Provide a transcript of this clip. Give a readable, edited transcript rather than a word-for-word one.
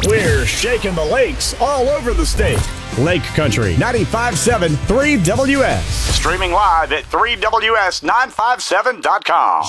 We're shaking the lakes all over the state. Lake Country 95.7 3WS. Streaming live at 3WS957.com.